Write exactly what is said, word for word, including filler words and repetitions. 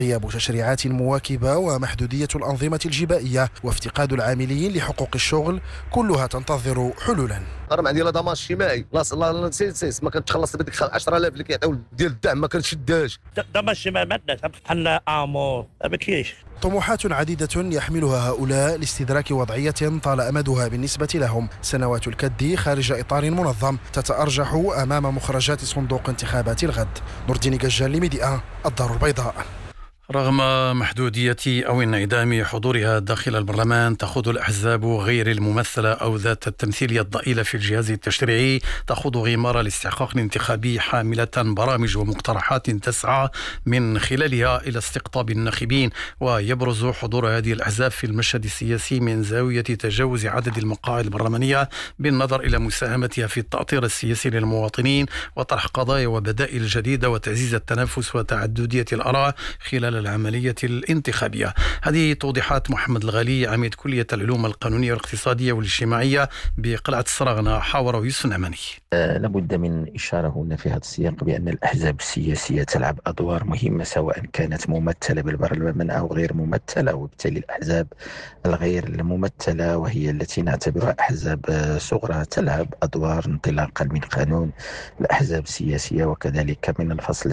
غياب تشريعات مواكبة ومحدودية الأنظمة الجبائية وافتقاد العاملين لحقوق الشغل كلها تنتظر حلولا. الرمع ديال ضمان اجتماعي لاص الله نسيت ما كتخلص بديك عشرة آلاف اللي كيعطيو ديال الدعم ما كنشدهاش. ضمان اجتماعي ما عندناش بحال امور ما كاينش. طموحات عديدة يحملها هؤلاء لاستدراك وضعية طال أمدها بالنسبة لهم. سنوات الكد خارج إطار منظم تتأرجح أمام مخرجات صندوق انتخابات الغد. نور الدين قجال لميديا الدار البيضاء. رغم محدودية أو انعدام حضورها داخل البرلمان، تخوض الأحزاب غير الممثلة أو ذات التمثيلية الضئيلة في الجهاز التشريعي تخوض غمار الاستحقاق الانتخابي حاملة برامج ومقترحات تسعى من خلالها إلى استقطاب الناخبين. ويبرز حضور هذه الأحزاب في المشهد السياسي من زاوية تجاوز عدد المقاعد البرلمانية بالنظر إلى مساهمتها في التأطير السياسي للمواطنين وطرح قضايا وبدائل جديدة وتعزيز التنافس وتعددية الآراء خلال العملية الانتخابية. هذه توضيحات محمد الغالي عميد كلية العلوم القانونية والاقتصادية والاجتماعية بقلعة الصراغنة، حاور يوسف نعماني. أه لابد من إشارة هنا في هذا السياق بأن الأحزاب السياسية تلعب أدوار مهمة سواء كانت ممثلة بالبرلمان أو غير ممثلة، وبالتالي الأحزاب الغير الممثلة وهي التي نعتبرها أحزاب صغرى تلعب أدوار انطلاقا من قانون الأحزاب السياسية وكذلك من الفصل